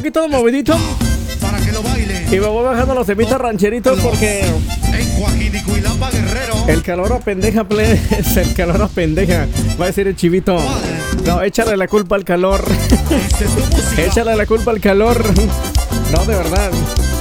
poquito movidito. Para que lo baile. Y me voy bajando los temitas rancheritos porque En Guajiricuilapa, Guerrero. el calor apendeja, plebes. El calor apendeja. Va a decir el chivito. No, échale la culpa al calor. Esta es tu música. Échale la culpa al calor. No, de verdad.